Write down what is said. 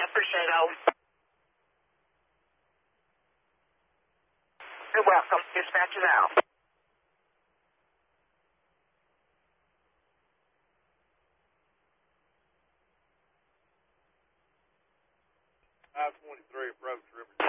appreciate it. You're welcome. Dispatch it out. I-23 approach River